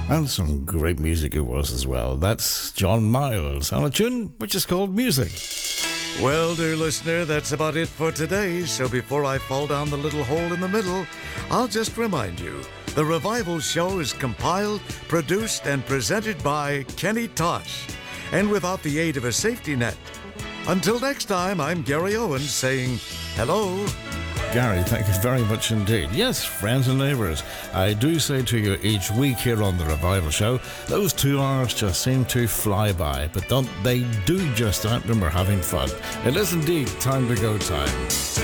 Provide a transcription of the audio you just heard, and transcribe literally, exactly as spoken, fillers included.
And some great music it was as well. That's John Miles on a tune which is called Music. Well, dear listener, that's about it for today. So before I fall down the little hole in the middle, I'll just remind you, the Revival Show is compiled, produced, and presented by Kenny Tosh, and without the aid of a safety net. Until next time, I'm Gary Owens saying hello. Gary, thank you very much indeed. Yes, friends and neighbours, I do say to you each week here on The Revival Show, those two hours just seem to fly by, but don't they do just that when we're having fun. It is indeed time to go time.